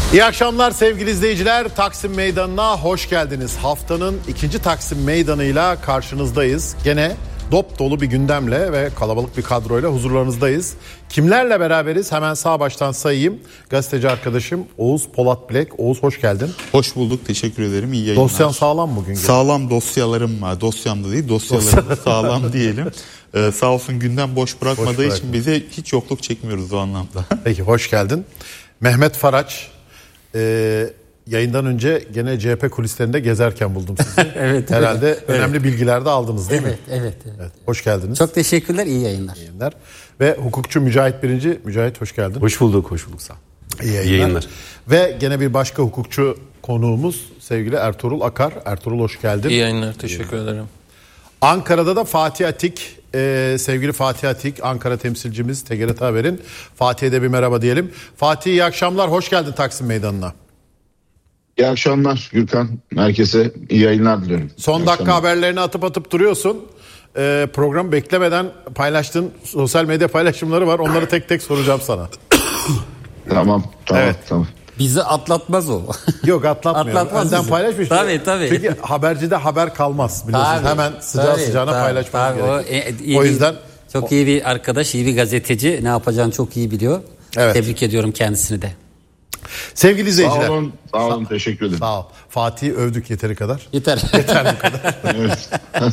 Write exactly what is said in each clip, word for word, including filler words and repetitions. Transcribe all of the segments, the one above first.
İyi akşamlar sevgili izleyiciler. Taksim Meydanı'na hoş geldiniz. Haftanın ikinci Taksim Meydanı'yla karşınızdayız. Gene dop dolu bir gündemle ve kalabalık bir kadroyla huzurlarınızdayız. Kimlerle beraberiz? Hemen sağ baştan sayayım. Gazeteci arkadaşım Oğuz Polat Bilek. Oğuz hoş geldin. Hoş bulduk, teşekkür ederim. İyi yayınlar. Dosyan sağlam bugün. Sağlam dosyalarım var. Dosyam da değil, dosyalarım sağlam diyelim. Ee, sağ olsun gündem boş bırakmadığı boş için bize hiç yokluk çekmiyoruz o anlamda. Peki hoş geldin. Mehmet Faraç. Ee, yayından önce gene C H P kulislerinde gezerken buldum sizi. evet. Herhalde evet. önemli evet. bilgiler de aldınız değil evet, mi? Evet, evet, evet. Hoş geldiniz. Çok teşekkürler, iyi yayınlar. İyi yayınlar. Ve hukukçu Mücahit Birinci. Mücahit hoş geldin. Hoş bulduk, hoş bulduk sağ ol. İyi yayınlar. İyi yayınlar. Ve gene bir başka hukukçu konuğumuz sevgili Ertuğrul Akar. Ertuğrul hoş geldin. İyi yayınlar, teşekkür İyi. ederim. Ankara'da da Fatih Atik, e, sevgili Fatih Atik, Ankara temsilcimiz T G R T Haber'in. Fatih'e de bir merhaba diyelim. Fatih iyi akşamlar, hoş geldin Taksim Meydanı'na. İyi akşamlar Gürkan. Herkese iyi yayınlar diliyorum. Son iyi dakika akşamlar. haberlerini atıp atıp duruyorsun. Ee, program beklemeden paylaştığın sosyal medya paylaşımları var. Onları tek tek soracağım sana. Tamam, tamam, evet. tamam. Bizi atlatmaz o. Yok atlatmıyor. Atlatmaz Önden bizi. paylaşmış. Tabii tabii. Çünkü habercide haber kalmaz biliyorsun. Tabii, Hemen sıcağı tabii, sıcağına tabii, paylaşmamız tabii. gerekiyor. O, o, e, yüzden... Çok o... iyi bir arkadaş, iyi bir gazeteci. Ne yapacağını çok iyi biliyor. Evet. Tebrik ediyorum kendisini de. Sevgili izleyiciler. Sağ olun, sağ olun, teşekkür ederim. Sağ ol. Fatih'i övdük yeteri kadar. Yeter. Yeter bu kadar. evet.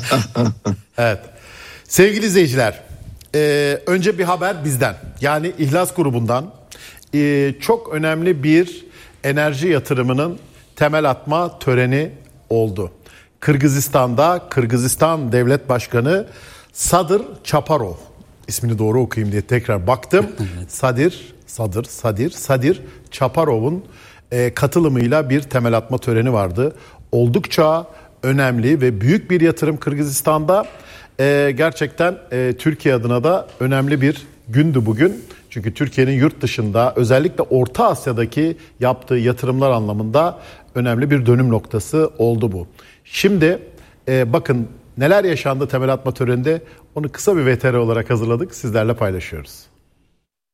evet. Sevgili izleyiciler, e, önce bir haber bizden. Yani İhlas grubundan e, çok önemli bir enerji yatırımının temel atma töreni oldu. Kırgızistan'da Kırgızistan Devlet Başkanı Sadir Çaparov, ismini doğru okuyayım diye tekrar baktım. Sadir, Sadir, Sadir, Sadir Çaparov'un e, katılımıyla bir temel atma töreni vardı. Oldukça önemli ve büyük bir yatırım Kırgızistan'da. E, gerçekten e, Türkiye adına da önemli bir gündü bugün. Çünkü Türkiye'nin yurt dışında özellikle Orta Asya'daki yaptığı yatırımlar anlamında önemli bir dönüm noktası oldu bu. Şimdi e, bakın neler yaşandı temel atma töreninde, onu kısa bir V T R olarak hazırladık, sizlerle paylaşıyoruz.